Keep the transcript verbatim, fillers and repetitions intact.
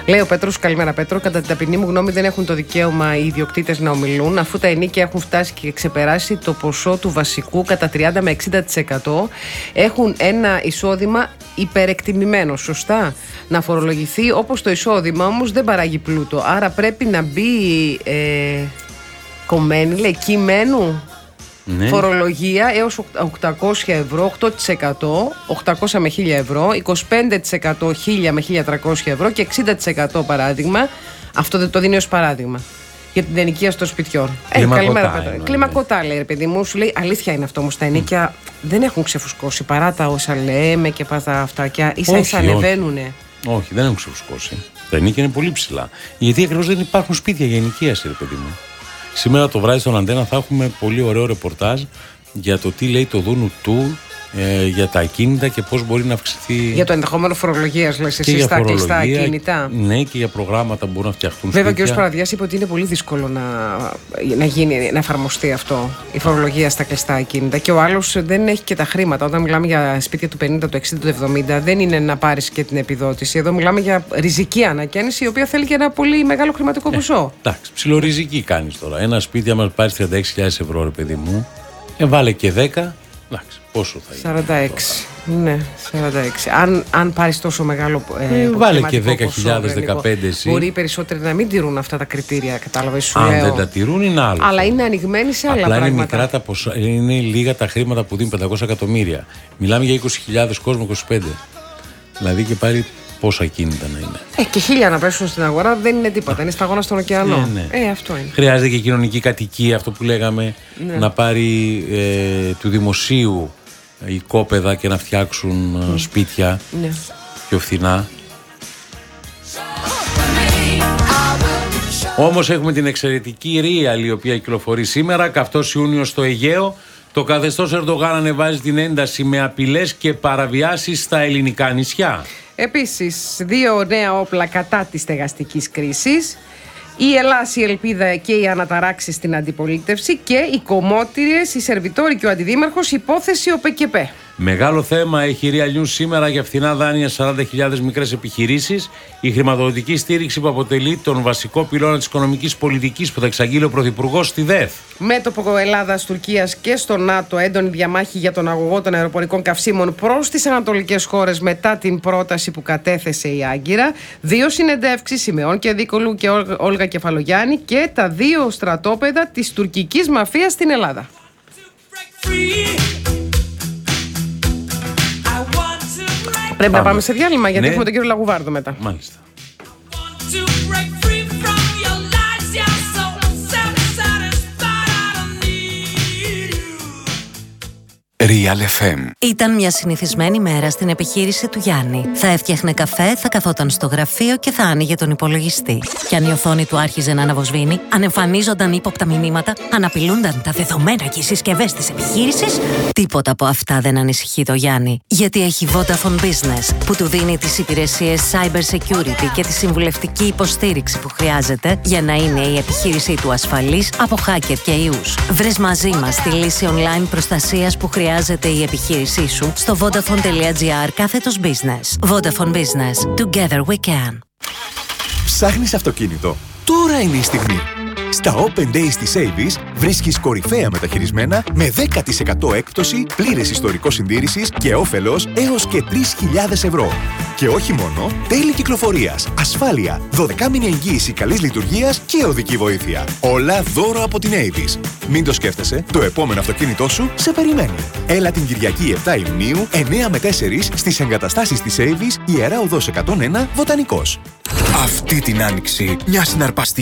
Λέει ο Πέτρος, καλημέρα Πέτρο. Κατά την ταπεινή μου γνώμη, δεν έχουν το δικαίωμα οι ιδιοκτήτες να ομιλούν, αφού τα ενοίκια έχουν φτάσει και ξεπεράσει το ποσό του βασικού κατά τριάντα με εξήντα τοις εκατό. Έχουν ένα εισόδημα υπερεκτιμημένο. Σωστά. Να φορολογηθεί όπως το εισόδημα, όμως δεν παράγει πλούτο. Άρα πρέπει να μπει ε, κομμένη, λέει, κειμένου. Ναι. Φορολογία έως οκτακόσια ευρώ, οκτώ τοις εκατό, οκτακόσια με χίλια ευρώ, είκοσι πέντε τοις εκατό χίλια με χίλια τριακόσια ευρώ και εξήντα τοις εκατό παράδειγμα. Αυτό δεν το δίνει ως παράδειγμα για την ενοικία των σπιτιών. Ε, καλημέρα Πέτρο. Κλιμακωτά λέει, ρε παιδί μου, σου λέει αλήθεια είναι αυτό όμως. Τα ενοίκια mm. δεν έχουν ξεφουσκώσει παρά τα όσα λέμε και παρά τα αυτά. Και ίσα ίσα ανεβαίνουνε. Όχι. όχι, δεν έχουν ξεφουσκώσει. Τα ενοίκια είναι πολύ ψηλά. Γιατί ακριβώς δεν υπάρχουν σπίτια για ενοικίαση, ρε παιδί μου. Σήμερα το βράδυ στον Αντένα θα έχουμε πολύ ωραίο ρεπορτάζ για το τι λέει το Δούνου του ε, για τα ακίνητα και πώς μπορεί να αυξηθεί. Για το ενδεχόμενο φορολογίας, λες εσύ, στα κλειστά ακίνητα. Ναι, και για προγράμματα που μπορούν να φτιαχτούν. Βέβαια, σπίτια. και ο Παραδιάς είπε ότι είναι πολύ δύσκολο να, να, γίνει, να εφαρμοστεί αυτό, η φορολογία στα κλειστά ακίνητα. Και ο άλλος δεν έχει και τα χρήματα. Όταν μιλάμε για σπίτια του πενήντα, του εξήντα, του εβδομήντα, δεν είναι να πάρεις και την επιδότηση. Εδώ μιλάμε για ριζική ανακαίνιση, η οποία θέλει και ένα πολύ μεγάλο χρηματικό ποσό. Ε, εντάξει, ψιλοριζική κάνεις τώρα. Ένα σπίτι, άμα πάρει τριάντα έξι χιλιάδες ευρώ, ρε παιδί μου, και βάλε και δέκα. Εντάξει, πόσο θα είναι. σαράντα έξι. Ναι, σαράντα έξι. Αν, αν πάρεις τόσο μεγάλο. Ε, ε, βάλε και δέκα χιλιάδες, δεκαπέντε εσύ. Μπορεί οι περισσότεροι να μην τηρούν αυτά τα κριτήρια, κατάλαβες. Σου Αν λέω. δεν τα τηρούν, είναι άλλο. Αλλά είναι ανοιγμένοι σε άλλα Απλά πράγματα. Είναι μικρά τα ποσά, είναι λίγα τα χρήματα που δίνουν, πεντακόσια εκατομμύρια. Μιλάμε για είκοσι χιλιάδες κόσμο, είκοσι πέντε. Δηλαδή και πάλι πόσα κίνητα να είναι. Ε, και χίλια να πέσουν στην αγορά δεν είναι τίποτα. Είναι σταγόνα στον ωκεανό. Ναι, ναι. Ε, αυτό είναι. Χρειάζεται και κοινωνική κατοικία, αυτό που λέγαμε, ναι. να πάρει ε, του δημοσίου οικόπεδα και να φτιάξουν mm. σπίτια ναι. πιο φθηνά. Όμως έχουμε την εξαιρετική Real, η οποία κυκλοφορεί σήμερα, καυτός Ιούνιος στο Αιγαίο. Το καθεστώς Ερντογάν ανεβάζει την ένταση με απειλές και παραβιάσεις στα ελληνικά νησιά. Επίσης, δύο νέα όπλα κατά της στεγαστικής κρίσης. Η Ελλάς, η Ελπίδα και οι αναταράξεις στην αντιπολίτευση και οι κομμότριες, οι σερβιτόροι και ο αντιδήμαρχος, υπόθεση ΟΠΕΚΕΠΕ. Μεγάλο θέμα έχει η Real News σήμερα για φθηνά δάνεια σαράντα χιλιάδες μικρές επιχειρήσεις. Η χρηματοδοτική στήριξη που αποτελεί τον βασικό πυλώνα της οικονομικής πολιτικής που θα εξαγγείλει ο Πρωθυπουργός στη ΔΕΘ. Μέτωπο Ελλάδας-Τουρκίας και στο ΝΑΤΟ, έντονη διαμάχη για τον αγωγό των αεροπορικών καυσίμων προς τις ανατολικές χώρες μετά την πρόταση που κατέθεσε η Άγκυρα. Δύο συνεντεύξεις, Σιμεών και Δίκολου και Όλγα Κεφαλογιάννη, και τα δύο στρατόπεδα της τουρκικής μαφίας στην Ελλάδα. Πρέπει πάμε. να πάμε σε διάλειμμα, γιατί ναι. έχουμε τον κύριο Λαγουβάρδο μετά. Μάλιστα. Real εφ εμ. Ήταν μια συνηθισμένη μέρα στην επιχείρηση του Γιάννη. Θα έφτιαχνε καφέ, θα καθόταν στο γραφείο και θα άνοιγε τον υπολογιστή. Κι αν η οθόνη του άρχιζε να αναβοσβήνει, αν εμφανίζονταν ύποπτα μηνύματα, αν απειλούνταν τα δεδομένα και οι συσκευές της επιχείρησης, τίποτα από αυτά δεν ανησυχεί το Γιάννη. Γιατί έχει Vodafone Business, που του δίνει τις υπηρεσίες cyber security και τη συμβουλευτική υποστήριξη που χρειάζεται για να είναι η επιχείρησή του ασφαλής από hacker και ιούς. Βρες μαζί μας τη λύση online προστασίας που χρειάζεται Χρειάζεται η επιχείρησή σου στο vodafone.gr κάθετος business. Vodafone Business. Together we can. Ψάχνεις αυτοκίνητο? Τώρα είναι η στιγμή. Στα Open Days της Avis βρίσκεις κορυφαία μεταχειρισμένα με δέκα τοις εκατό έκπτωση, πλήρες ιστορικό συντήρησης και όφελος έως και τρεις χιλιάδες ευρώ. Και όχι μόνο, τέλη κυκλοφορίας, ασφάλεια, δωδεκάμηνη εγγύηση καλής λειτουργίας και οδική βοήθεια. Όλα δώρο από την Avis. Μην το σκέφτεσαι, το επόμενο αυτοκίνητό σου σε περιμένει. Έλα την Κυριακή επτά Ιουνίου, εννιά με τέσσερα στις εγκαταστάσεις της Avis, Ιερά Οδός εκατόν ένα, Βοτανικός. Αυτή την άνοιξη, μια συναρπαστική